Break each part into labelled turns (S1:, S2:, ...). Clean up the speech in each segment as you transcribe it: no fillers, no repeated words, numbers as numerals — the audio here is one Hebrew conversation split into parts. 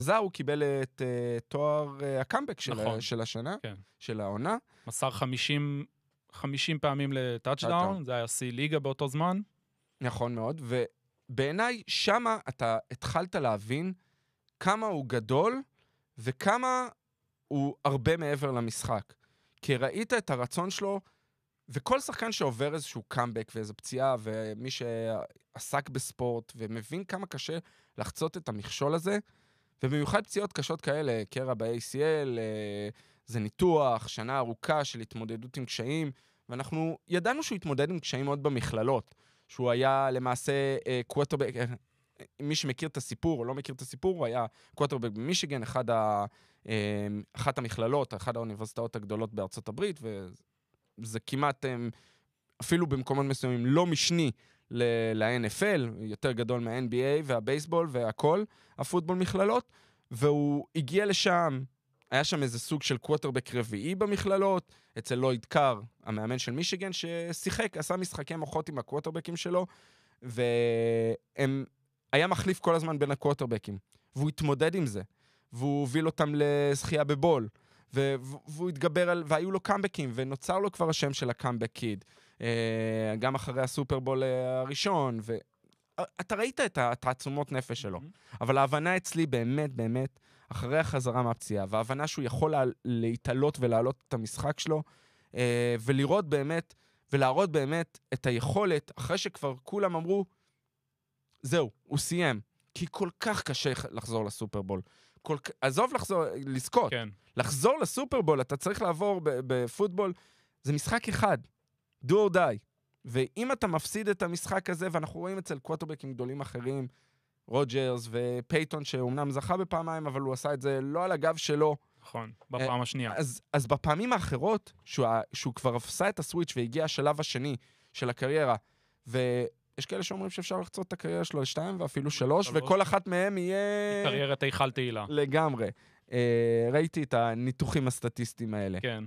S1: חזר, הוא קיבל את תואר הקאמבק
S2: נכון.
S1: של השנה,
S2: כן.
S1: של העונה.
S2: מסר 50 פעמים לטאצ'דאון, זה היה סי ליגה באותו זמן.
S1: נכון מאוד, ובעיניי שמה אתה התחלת להבין כמה הוא גדול וכמה הוא הרבה מעבר למשחק. כי ראית את הרצון שלו, וכל שחקן שעובר איזשהו קאמבק ואיזו פציעה, ומי שעסק בספורט ומבין כמה קשה לחצות את המכשול הזה, ובמיוחד פציעות קשות כאלה, קרע ב-ACL, זה ניתוח, שנה ארוכה של התמודדות עם קשיים, ואנחנו ידענו שהוא התמודד עם קשיים מאוד במכללות, שהוא היה למעשה קווטרבק, מי שמכיר את הסיפור או לא מכיר את הסיפור, הוא היה קווטרבק במישיגן, אחת המכללות, אחת האוניברסיטאות הגדולות בארצות הברית, וזה כמעט, אפילו במקומות מסוימים, לא משני ל-NFL, יותר גדול מה-NBA והבייסבול והכל, הפוטבול מכללות, והוא הגיע לשם, היה שם איזה סוג של קווטרבק רביעי במכללות, אצל לויד קאר, המאמן של מישיגן, ששיחק, עשה משחקי מוחות עם הקווטרבקים שלו, והיה מחליף כל הזמן בין הקווטרבקים, והוא התמודד עם זה, והוא הוביל אותם לזכייה בבול, והוא התגבר על, והיו לו קאמבקים, ונוצר לו כבר השם של הקאמבק קיד, גם אחרי הסופרבול הראשון, ואתה ראית את התעצומות נפש שלו, אבל ההבנה אצלי באמת, באמת, אחרי החזרה מהפציעה, וההבנה שהוא יכול להתעלות ולהעלות את המשחק שלו, ולראות באמת, ולהראות באמת את היכולת, אחרי שכבר כולם אמרו, זהו, הוא סיים, כי כל כך קשה לחזור לסופרבול. עזוב לזכות,
S2: כן.
S1: לחזור לסופרבול, אתה צריך לעבור בפוטבול, זה משחק אחד, do or die. ואם אתה מפסיד את המשחק הזה, ואנחנו רואים אצל קווטרבקים גדולים אחרים, רוג'רס ופייטון, שאומנם זכה בפעמיים, אבל הוא עשה את זה לא על הגב שלו.
S2: נכון, בפעם השנייה.
S1: אז בפעמים האחרות, שהוא כבר עשה את הסוויץ' והגיע השלב השני של הקריירה, ויש כאלה שאומרים שאפשר לחצות את הקריירה שלו ל2 ואפילו 3, וכל אחת מהם יהיה...
S2: קריירת איכל תהילה.
S1: לגמרי. ראיתי את הניתוחים הסטטיסטיים האלה.
S2: כן.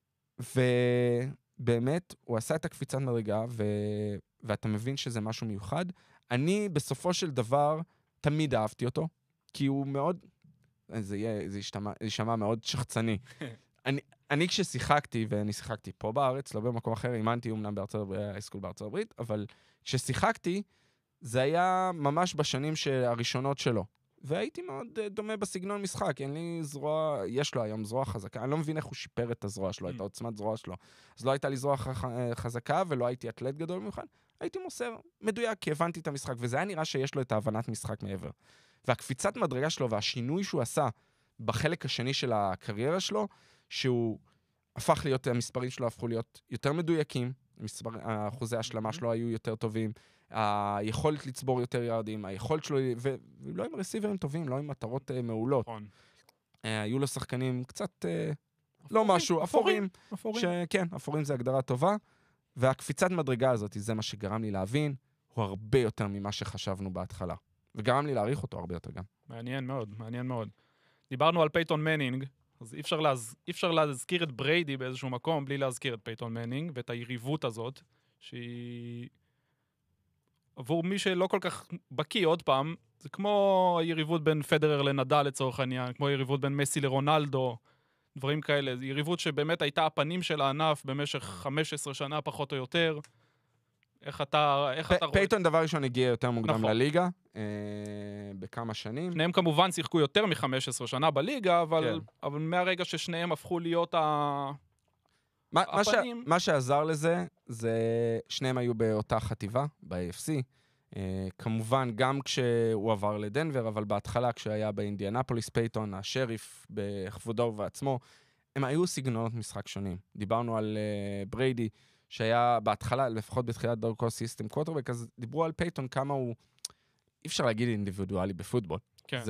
S1: ובאמת, הוא עשה את הקפיצת מדרגה, ואתה מבין שזה משהו מיוחד. אני, בסופו של דבר, תמיד אהבתי אותו, כי הוא מאוד... זה יישמע מאוד שחצני. אני כששיחקתי, ואני שיחקתי פה בארץ, לא במקום אחר, אימנתי אומנם בהייסקול בארצות הברית, אבל כששיחקתי, זה היה ממש בשנים הראשונות שלו. והייתי מאוד דומה בסגנון משחק, אין לי זרוע, יש לו היום זרוע חזקה, אני לא מבין איך הוא שיפר את הזרוע שלו, את העוצמת זרוע שלו. אז לא הייתה לי זרוע חזקה, ולא הייתי אתלט גדול במיוחד, הייתי מוסר מדויק, כי הבנתי את המשחק, וזה היה נראה שיש לו את ההבנת משחק מעבר. והקפיצת מדרגה שלו, והשינוי שהוא עשה בחלק השני של הקריירה שלו, שהוא הפך להיות, המספרים שלו הפכו להיות יותר מדויקים, אחוזי ההשלמה שלו היו יותר טובים, היכולת לצבור יותר ירדים, היכולת שלו, ולא עם רסיברים טובים, לא עם מטרות מעולות. היו לו שחקנים קצת, לא משהו, אפורים. כן, אפורים זה הגדרה טובה, והקפיצת מדרגה הזאת, זה מה שגרם לי להבין, הוא הרבה יותר ממה שחשבנו בהתחלה. וגרם לי להעריך אותו הרבה יותר גם.
S2: מעניין מאוד, מעניין מאוד. דיברנו על פייטון מנינג, אז אי אפשר להזכיר את בריידי באיזשהו מקום, בלי להזכיר את פייטון מנינג, ואת היריבות הזאת, שהיא... עבור מי שלא כל כך בקיא עוד פעם, זה כמו היריבות בין פדרר לנדל לצורך העניין, כמו היריבות בין מסי לרונלדו, דברים כאלה. זו יריבות שבאמת הייתה הפנים של הענף במשך 15 שנה פחות או יותר. איך אתה רואה?
S1: פייטון דבר ראשון הגיע יותר מוקדם לליגה, בכמה שנים.
S2: שניהם כמובן שיחקו יותר מ-15 שנה בליגה, אבל מהרגע ששניהם הפכו להיות הפנים...
S1: מה שעזר לזה, זה שניהם היו באותה חטיבה, ב-AFC. כמובן, גם כשהוא עבר לדנבר, אבל בהתחלה, כשהיה באינדיאנפוליס, פייטון, השריף בכבודו ובעצמו, הם היו סגנונות משחק שונים. דיברנו על בריידי, שהיה בהתחלה, לפחות בתחילת דרכו סיסטם קווטרבק, אז דיברו על פייטון כמה הוא, אי אפשר להגיד אינדיבידואלי בפוטבול.
S2: כן.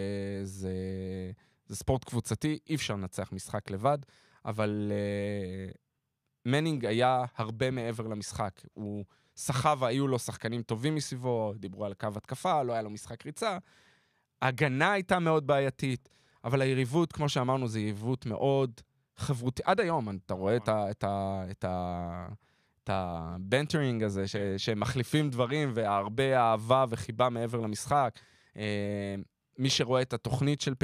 S1: זה ספורט קבוצתי, אי אפשר לנצח משחק לבד, אבל מנינג היה הרבה מעבר למשחק. הוא סחב, היו לו שחקנים טובים מסביבו, דיברו על קו התקפה, לא היה לו משחק ריצה. ההגנה הייתה מאוד בעייתית, אבל היריבות, כמו שאמרנו, זה יריבות מאוד חברותי. עד היום אתה רואה את הבנטרינג הזה, שמחליפים דברים, והרבה אהבה וחיבה מעבר למשחק. מי שרואה את התוכנית של